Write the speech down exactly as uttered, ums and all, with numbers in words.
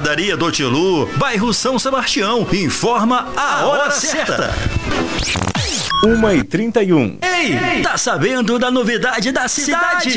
Padaria do Tilu, bairro São Sebastião. Informa a hora certa. uma e trinta e um. Ei, tá sabendo da novidade da cidade?